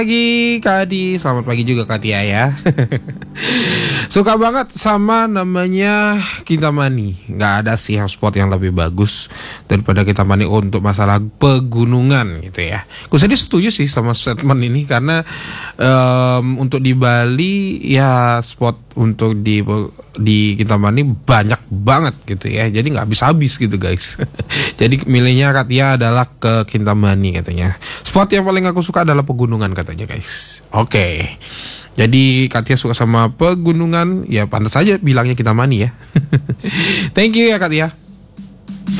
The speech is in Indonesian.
Pagi Kak Adi, selamat pagi juga Kak Tia ya. Suka banget sama namanya Kintamani. Nggak ada sih spot yang lebih bagus daripada Kintamani untuk masalah pegunungan gitu ya. Aku sedih setuju sih sama statement ini karena untuk di Bali ya spot untuk di Kintamani banyak banget gitu ya. Jadi nggak habis-habis gitu guys. Jadi milihnya Kak Tia adalah ke Kintamani katanya. Spot yang paling aku suka adalah pegunungan katanya guys. Oke. Jadi Katia suka sama pegunungan, ya pantas saja bilangnya Kintamani ya. Thank you ya Katia.